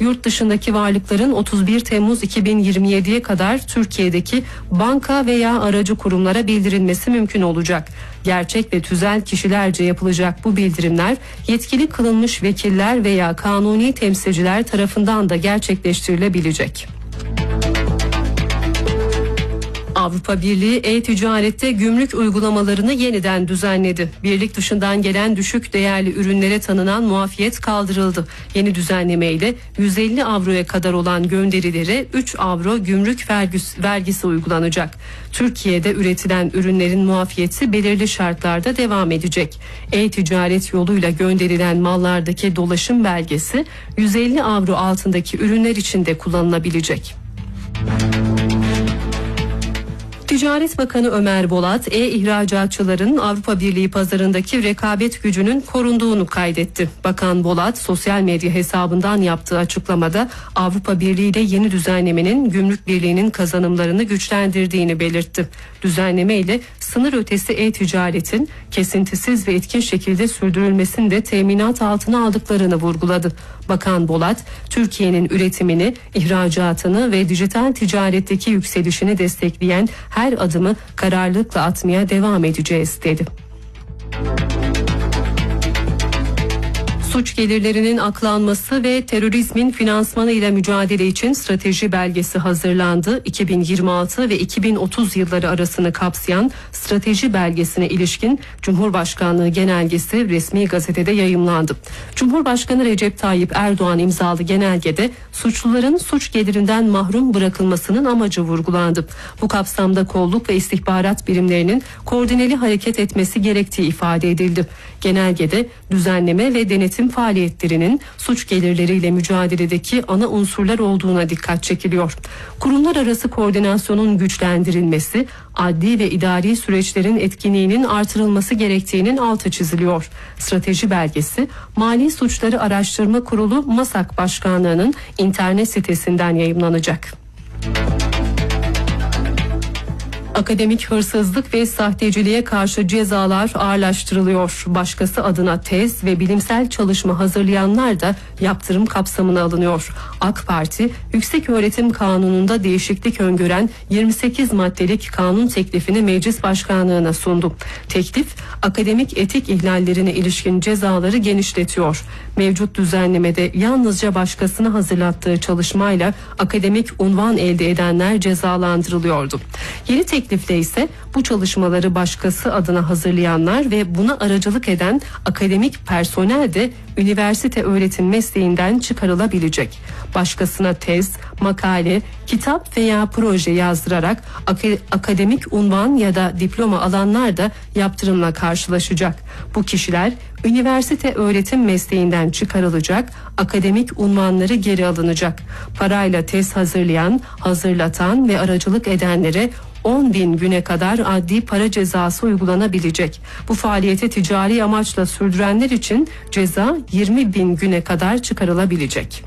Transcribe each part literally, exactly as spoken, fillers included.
Yurt dışındaki varlıkların otuz bir Temmuz iki bin yirmi yediye kadar Türkiye'deki banka veya aracı kurumlara bildirilmesi mümkün olacak. Gerçek ve tüzel kişilerce yapılacak bu bildirimler yetkili kılınmış vekiller veya kanuni temsilciler tarafından da gerçekleştirilebilecek. Avrupa Birliği e-ticarette gümrük uygulamalarını yeniden düzenledi. Birlik dışından gelen düşük değerli ürünlere tanınan muafiyet kaldırıldı. Yeni düzenlemeyle yüz elli avroya kadar olan gönderilere üç avro gümrük vergisi uygulanacak. Türkiye'de üretilen ürünlerin muafiyeti belirli şartlarda devam edecek. E-ticaret yoluyla gönderilen mallardaki dolaşım belgesi yüz elli avro altındaki ürünler için de kullanılabilecek. Ticaret Bakanı Ömer Bolat, e-ihracatçıların Avrupa Birliği pazarındaki rekabet gücünün korunduğunu kaydetti. Bakan Bolat, sosyal medya hesabından yaptığı açıklamada Avrupa Birliği ile yeni düzenlemenin Gümrük Birliği'nin kazanımlarını güçlendirdiğini belirtti. Düzenleme ile sınır ötesi e-ticaretin kesintisiz ve etkin şekilde sürdürülmesini de teminat altına aldıklarını vurguladı. Bakan Bolat, Türkiye'nin üretimini, ihracatını ve dijital ticaretteki yükselişini destekleyen her adımı kararlılıkla atmaya devam edeceğiz dedi. Suç gelirlerinin aklanması ve terörizmin finansmanı ile mücadele için strateji belgesi hazırlandı. iki bin yirmi altı ve iki bin otuz yılları arasını kapsayan strateji belgesine ilişkin Cumhurbaşkanlığı genelgesi resmi gazetede yayımlandı. Cumhurbaşkanı Recep Tayyip Erdoğan imzalı genelgede suçluların suç gelirinden mahrum bırakılmasının amacı vurgulandı. Bu kapsamda kolluk ve istihbarat birimlerinin koordineli hareket etmesi gerektiği ifade edildi. Genelgede düzenleme ve denetim faaliyetlerinin suç gelirleriyle mücadeledeki ana unsurlar olduğuna dikkat çekiliyor. Kurumlar arası koordinasyonun güçlendirilmesi, adli ve idari süreçlerin etkinliğinin artırılması gerektiğinin altı çiziliyor. Strateji belgesi Mali Suçları Araştırma Kurulu MASAK Başkanlığı'nın internet sitesinden yayımlanacak. Akademik hırsızlık ve sahteciliğe karşı cezalar ağırlaştırılıyor. Başkası adına tez ve bilimsel çalışma hazırlayanlar da yaptırım kapsamına alınıyor. AK Parti, Yükseköğretim Kanunu'nda değişiklik öngören yirmi sekiz maddelik kanun teklifini Meclis Başkanlığı'na sundu. Teklif, akademik etik ihlallerine ilişkin cezaları genişletiyor. Mevcut düzenlemede yalnızca başkasını hazırlattığı çalışmayla akademik unvan elde edenler cezalandırılıyordu. Yeni teklifle ise bu çalışmaları başkası adına hazırlayanlar ve buna aracılık eden akademik personel de üniversite öğretim mesleğinden çıkarılabilecek. Başkasına tez, makale, kitap veya proje yazdırarak ak- akademik unvan ya da diploma alanlar da yaptırımla karşılaşacak. Bu kişiler üniversite öğretim mesleğinden çıkarılacak, akademik unvanları geri alınacak. Parayla tez hazırlayan, hazırlatan ve aracılık edenlere on bin güne kadar adli para cezası uygulanabilecek. Bu faaliyeti ticari amaçla sürdürenler için ceza yirmi bin güne kadar çıkarılabilecek.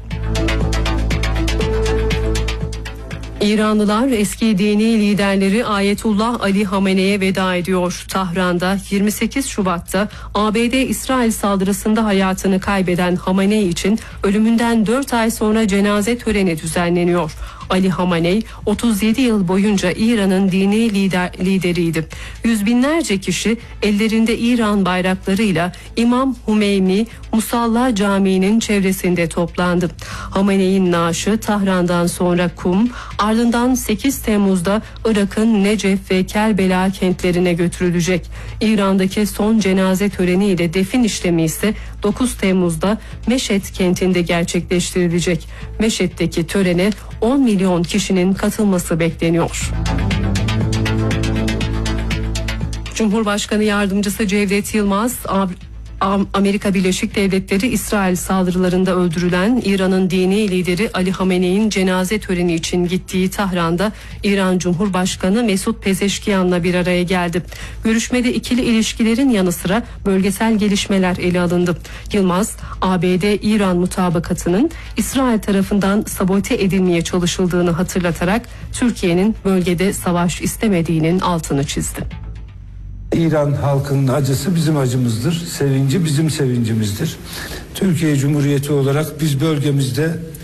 İranlılar eski dini liderleri Ayetullah Ali Hamene'ye veda ediyor. Tahran'da yirmi sekiz Şubat'ta A B D İsrail saldırısında hayatını kaybeden Hamenei için ölümünden dört ay sonra cenaze töreni düzenleniyor. Ali Hamenei otuz yedi yıl boyunca İran'ın dini lider, lideriydi. Yüz binlerce kişi ellerinde İran bayraklarıyla İmam Hümeyni Musalla Camii'nin çevresinde toplandı. Hamenei'nin naaşı Tahran'dan sonra Kum, ardından sekiz Temmuz'da Irak'ın Necef ve Kerbela kentlerine götürülecek. İran'daki son cenaze töreni ile defin işlemi ise dokuz Temmuz'da Meşed kentinde gerçekleştirilecek. Meşed'deki törene on milyon kişinin katılması bekleniyor. Cumhurbaşkanı Yardımcısı Cevdet Yılmaz, Amerika Birleşik Devletleri İsrail saldırılarında öldürülen İran'ın dini lideri Ali Hamenei'nin cenaze töreni için gittiği Tahran'da İran Cumhurbaşkanı Mesut Pezeşkiyan'la bir araya geldi. Görüşmede ikili ilişkilerin yanı sıra bölgesel gelişmeler ele alındı. Yılmaz, A B D-İran mutabakatının İsrail tarafından sabote edilmeye çalışıldığını hatırlatarak Türkiye'nin bölgede savaş istemediğinin altını çizdi. İran halkının acısı bizim acımızdır, sevinci bizim sevincimizdir. Türkiye Cumhuriyeti olarak biz bölgemizde